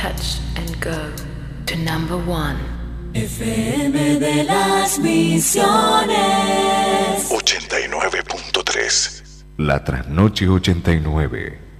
touch and go to number one. FM de las Misiones 89.3. La Trasnoche 89.